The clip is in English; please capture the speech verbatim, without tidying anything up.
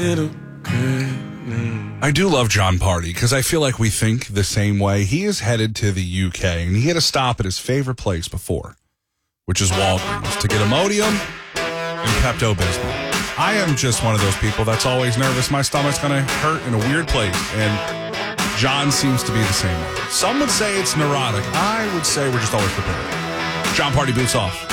I do love John Party because I feel like we think the same way. He is headed to the U K, and he had a stop at his favorite place before, which is Walgreens, to get Imodium and Pepto-Bismol. I am just one of those people that's always nervous. My stomach's going to hurt in a weird place, and John seems to be the same way. Some would say it's neurotic. I would say we're just always prepared. John Party boots off.